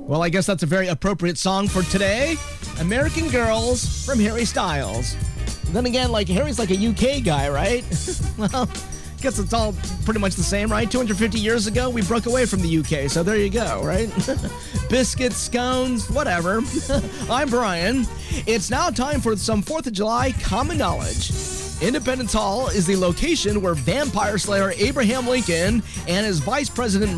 Well, I guess that's a very appropriate song for today. American Girls from Harry Styles. Then again, Harry's like a UK guy, right? Well, I guess it's all pretty much the same, right? 250 years ago, we broke away from the UK, so there you go, right? Biscuits, scones, whatever. I'm Brian. It's now time for some 4th of July common knowledge. Independence Hall is the location where vampire slayer Abraham Lincoln and his vice president